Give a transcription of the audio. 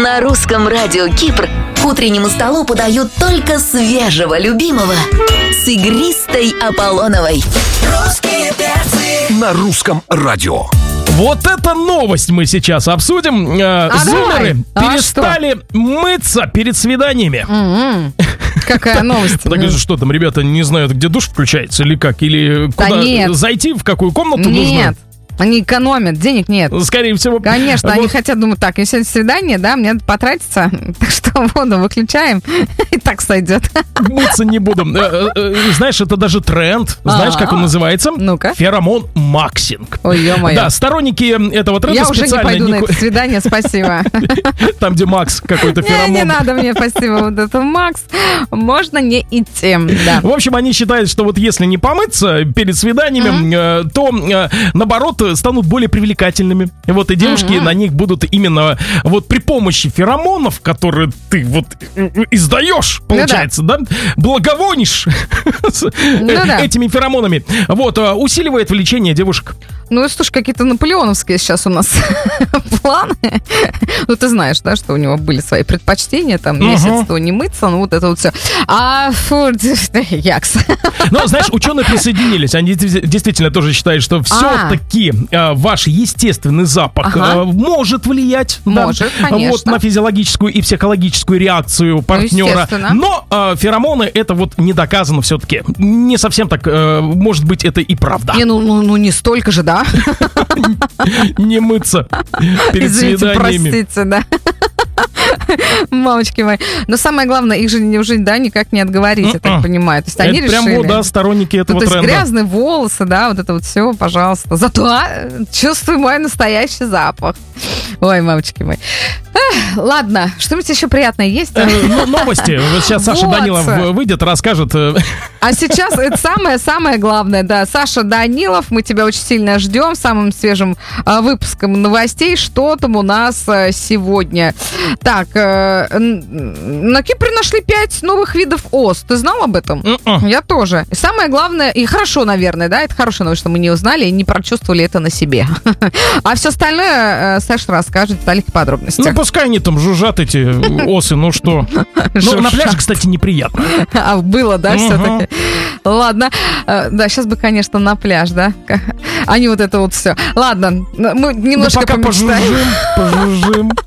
На русском радио Кипр к утреннему столу подают только свежего любимого с игристой Аполлоновой. Русские перцы. На русском радио. Вот это новость мы сейчас обсудим. Зумеры перестали мыться перед свиданиями. Какая новость? Так что там, ребята, не знают, где душ включается или как? Или куда зайти, в какую комнату нужно? Нет. Они экономят, денег нет. Скорее всего. Конечно, они хотят, думать, так, если свидание, да, мне надо потратиться, так что воду выключаем, и так сойдет. Мыться не буду. Знаешь, это даже тренд. Знаешь, как он называется? Ну-ка. Феромон-максинг. Ой, ё-моё. Да, сторонники этого тренда я специально... Я уже не пойду на это свидание, спасибо. Там, где Макс какой-то феромон. Не надо мне, спасибо, вот это Макс. Можно не идти, да. В общем, они считают, что вот если не помыться перед свиданиями, то, наоборот, станут более привлекательными. Вот, и девушки на них будут именно вот при помощи феромонов, которые ты вот издаешь, получается, да? Благовонишь этими феромонами. Вот, усиливает влечение девушек. Ну, слушай, какие-то наполеоновские сейчас у нас планы. Ну, ты знаешь, да, что у него были свои предпочтения, там, месяц не мыться, ну, вот это вот все. А, фу, якс. Ну, знаешь, ученые присоединились, они действительно тоже считают, что все-таки ваш естественный запах может влиять вот, на физиологическую и психологическую реакцию партнера. Но феромоны, это вот не доказано все-таки. Не совсем так, может быть, это и правда. Ну, не столько же, да? Не мыться перед свиданиями. Простите, да. Мамочки мои. Но самое главное, их же уже, да, никак не отговорить, я так понимаю. То есть они решили. Прям, да, сторонники этого тренда. То есть грязные волосы, да, вот это вот все, пожалуйста. Зато чувствую мой настоящий запах. Ой, мамочки мои. Ладно, что-нибудь еще приятное есть? Новости. Сейчас Саша Данилов выйдет, расскажет. А сейчас это самое главное, да. Саша Данилов, мы тебя очень сильно ждем самым свежим выпуском новостей. Что там у нас сегодня? Так, на Кипре нашли 5 новых видов ос. Ты знал об этом? Я тоже. И самое главное, и хорошо, наверное, да, это хорошая новость, что мы не узнали и не прочувствовали это на себе. А все остальное Саша расскажет в деталях и подробностях. Ну, пускай они там жужжат, эти осы, ну что. Ну, на пляже, кстати, неприятно. А было, да, все-таки? Ладно. Да, сейчас бы, конечно, на пляж, да? А не вот это вот все. Ладно, мы немножко пока помечтаем. пожужжим.